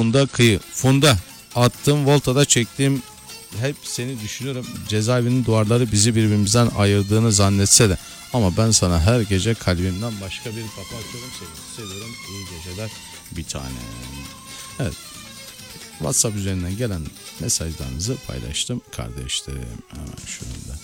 Funda Kıyı. Funda, attığım voltada çektiğim hep seni düşünüyorum. Cezaevinin duvarları bizi birbirimizden ayırdığını zannetse de, ama ben sana her gece kalbimden başka bir kapı açıyorum. Seni seviyorum. İyi geceler bir tane. Evet. WhatsApp üzerinden gelen mesajlarınızı paylaştım kardeşlerim. Hemen şunu da